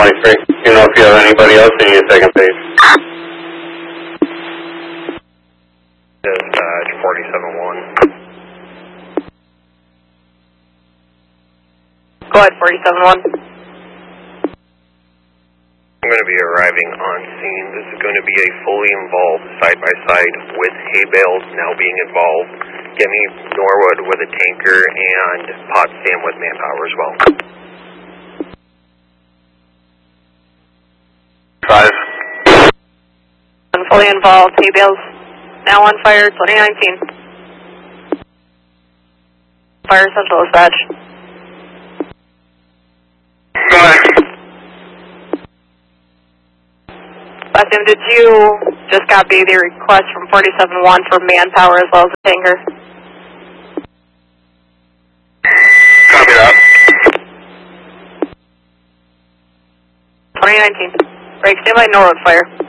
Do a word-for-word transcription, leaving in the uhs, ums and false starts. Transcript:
twenty-three. You know if you have anybody else in your second base. Dispatch forty-seven one. Go ahead, forty-seven one. I'm going to be arriving on scene. This is going to be a fully involved side-by-side with hay bales now being involved. Get me Norwood with a tanker and Potsdam with manpower as well. Five. Fully involved, hay bales now on fire, twenty nineteen. Fire Central Dispatch. Go ahead. Potsdam, did you just copy the request from forty-seven one for manpower as well as a tanker? Copy that. twenty nineteen. Break, stand by Norwood fire.